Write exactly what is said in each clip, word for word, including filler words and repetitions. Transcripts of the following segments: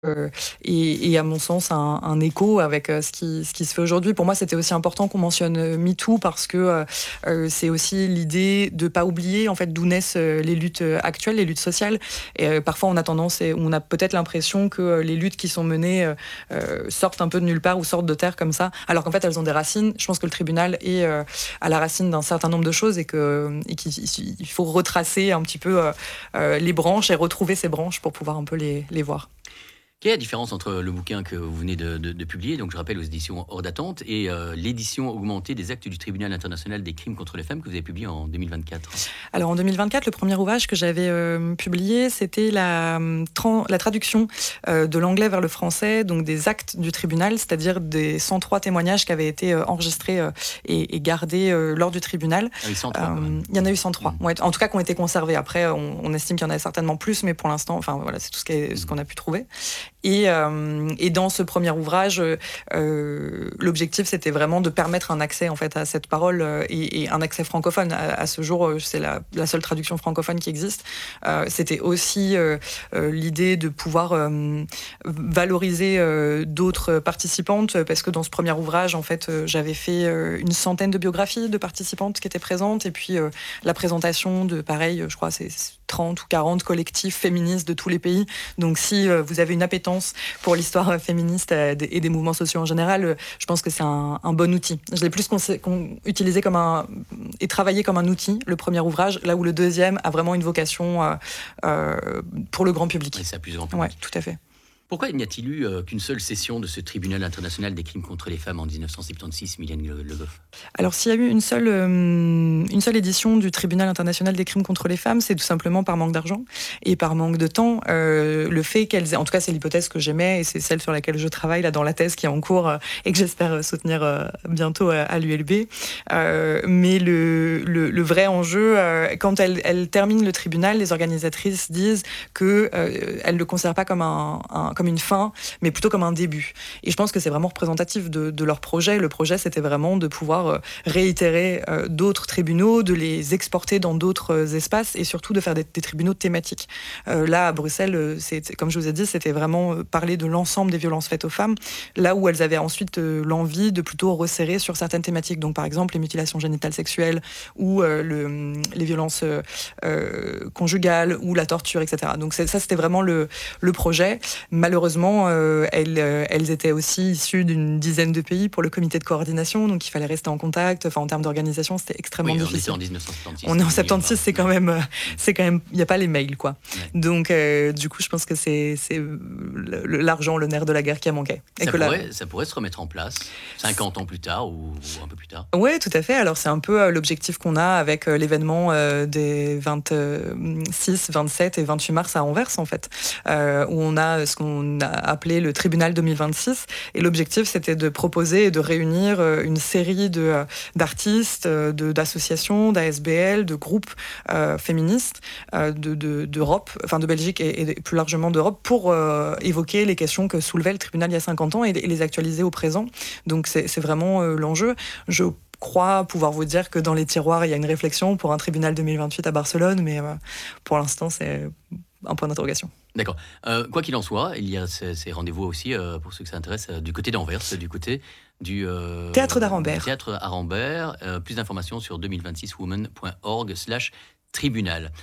Euh, et, et à mon sens un, un écho avec euh, ce, qui, ce qui se fait aujourd'hui. Pour moi, c'était aussi important qu'on mentionne euh, MeToo parce que euh, euh, c'est aussi l'idée de ne pas oublier en fait, d'où naissent euh, les luttes actuelles, les luttes sociales. Et euh, parfois, on a tendance, et on a peut-être l'impression que euh, les luttes qui sont menées euh, euh, sortent un peu de nulle part ou sortent de terre comme ça, alors qu'en fait, elles ont des racines. Je pense que le tribunal est euh, à la racine d'un certain nombre de choses et que et qu'il il faut retracer un petit peu euh, euh, les branches et retrouver ces branches pour pouvoir un peu les, les voir. Quelle est la différence entre le bouquin que vous venez de, de, de publier, donc je rappelle aux éditions Hors d'Attente, et euh, l'édition augmentée des actes du Tribunal international des crimes contre les femmes que vous avez publié en deux mille vingt-quatre? Alors en deux mille vingt-quatre, le premier ouvrage que j'avais euh, publié, c'était la, tra- la traduction euh, de l'anglais vers le français, donc des actes du tribunal, c'est-à-dire des cent trois témoignages qui avaient été euh, enregistrés euh, et, et gardés euh, lors du tribunal. Ah oui, cent trois quand même. Il y en a eu cent trois, Mmh. ouais, en tout cas qui ont été conservés. Après, on, on estime qu'il y en a certainement plus, mais pour l'instant, enfin voilà, c'est tout ce, qui est, ce qu'on a pu trouver. Et, euh, et dans ce premier ouvrage, euh, l'objectif c'était vraiment de permettre un accès en fait à cette parole euh, et, et un accès francophone. À, à ce jour, c'est la, la seule traduction francophone qui existe. Euh, c'était aussi euh, euh, l'idée de pouvoir euh, valoriser euh, d'autres participantes, parce que dans ce premier ouvrage, en fait, euh, j'avais fait euh, une centaine de biographies de participantes qui étaient présentes, et puis euh, la présentation de, pareil, je crois, c'est trente ou quarante collectifs féministes de tous les pays. Donc si euh, vous avez une appétence pour l'histoire féministe et des mouvements sociaux en général, je pense que c'est un, un bon outil. Je l'ai plus con- con- utilisé comme un, et travaillé comme un outil, le premier ouvrage, là où le deuxième a vraiment une vocation euh, euh, pour le grand public. Et ça plus grand public. Ouais, tout à fait. Pourquoi n'y a-t-il eu euh, qu'une seule session de ce tribunal international des crimes contre les femmes en dix-neuf cent soixante-seize, Mylène Le, Le Goff? Alors, s'il y a eu une seule, euh, une seule édition du tribunal international des crimes contre les femmes, c'est tout simplement par manque d'argent et par manque de temps. Euh, le fait qu'elles aient, en tout cas, c'est l'hypothèse que j'aimais et c'est celle sur laquelle je travaille là dans la thèse qui est en cours euh, et que j'espère soutenir euh, bientôt à, à l'U L B. Euh, mais le, le, le vrai enjeu, euh, quand elles, elles terminent le tribunal, les organisatrices disent qu'elles euh, ne le considèrent pas comme un, un comme une fin, mais plutôt comme un début. Et je pense que c'est vraiment représentatif de, de leur projet. Le projet, c'était vraiment de pouvoir euh, réitérer euh, d'autres tribunaux, de les exporter dans d'autres euh, espaces et surtout de faire des, des tribunaux thématiques. Euh, là, à Bruxelles, c'est, comme je vous ai dit, c'était vraiment parler de l'ensemble des violences faites aux femmes, là où elles avaient ensuite euh, l'envie de plutôt resserrer sur certaines thématiques. Donc, par exemple, les mutilations génitales sexuelles ou euh, le, les violences euh, conjugales ou la torture, et cetera. Donc, ça, c'était vraiment le, le projet. Malheureusement, euh, elles, euh, elles étaient aussi issues d'une dizaine de pays pour le comité de coordination, donc il fallait rester en contact. Enfin, en termes d'organisation, c'était extrêmement oui, difficile. On était en dix-neuf cent soixante-seize. On est en soixante-seize, c'est quand même, c'est quand même, il n'y a pas les mails, quoi. Ouais. Donc, euh, du coup, je pense que c'est, c'est le, l'argent, le nerf de la guerre qui a manqué. Et ça, que pourrait, la... ça pourrait se remettre en place cinquante ans plus tard ou, ou un peu plus tard. Oui, tout à fait. Alors, c'est un peu euh, l'objectif qu'on a avec euh, l'événement euh, des vingt-six, vingt-sept et vingt-huit mars à Anvers, en fait, euh, où on a ce qu'on a appelé le tribunal deux mille vingt-six. Et l'objectif, c'était de proposer et de réunir euh, une série de, euh, d'artistes, euh, de, d'associations, d'A S B L, de groupes euh, féministes euh, de, de, d'Europe, enfin de Belgique et, et plus largement d'Europe, pour euh, évoquer les questions que soulevait le tribunal il y a cinquante ans et, et les actualiser au présent. Donc, c'est, c'est vraiment euh, l'enjeu. Je crois pouvoir vous dire que dans les tiroirs, il y a une réflexion pour un tribunal deux mille vingt-huit à Barcelone, mais euh, pour l'instant, c'est un point d'interrogation. D'accord. Euh, quoi qu'il en soit, il y a ces, ces rendez-vous aussi, euh, pour ceux que ça intéresse, euh, du côté d'Anvers, du côté du euh, Théâtre d'Arambert. Théâtre Arambert. Euh, plus d'informations sur deux mille vingt-six women point org slash tribunal.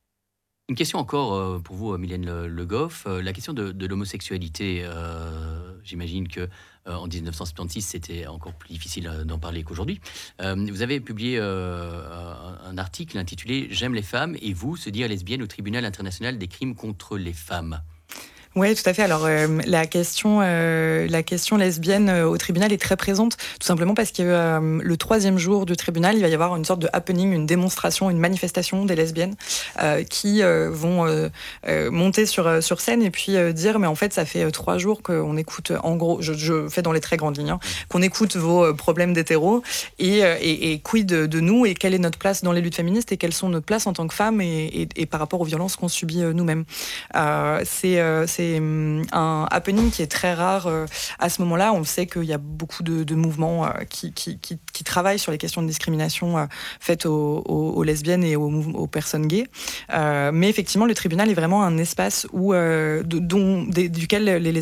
Une question encore euh, pour vous, Mylène Le, Le Goff. Euh, la question de, de l'homosexualité, euh, j'imagine que euh, en dix-neuf cent soixante-seize, c'était encore plus difficile d'en parler qu'aujourd'hui. Euh, vous avez publié euh, un article intitulé « J'aime les femmes et vous, se dire lesbienne au tribunal international des crimes contre les femmes ». Oui, tout à fait. Alors, euh, la question, euh, la question lesbienne euh, au tribunal est très présente, tout simplement parce que euh, le troisième jour du tribunal, il va y avoir une sorte de happening, une démonstration, une manifestation des lesbiennes euh, qui euh, vont euh, euh, monter sur sur scène et puis euh, dire, mais en fait, ça fait euh, trois jours qu'on écoute, en gros, je, je fais dans les très grandes lignes, hein, qu'on écoute vos euh, problèmes d'hétéros et, euh, et, et quid de, de nous et quelle est notre place dans les luttes féministes et quelles sont nos places en tant que femmes et, et, et par rapport aux violences qu'on subit euh, nous-mêmes. Euh, c'est, euh, c'est c'est un happening qui est très rare euh, à ce moment-là. On sait qu'il y a beaucoup de, de mouvements euh, qui, qui, qui, qui travaillent sur les questions de discrimination euh, faites aux, aux, aux lesbiennes et aux, aux personnes gays. Euh, mais effectivement, le tribunal est vraiment un espace où, euh, de, dont, des, duquel les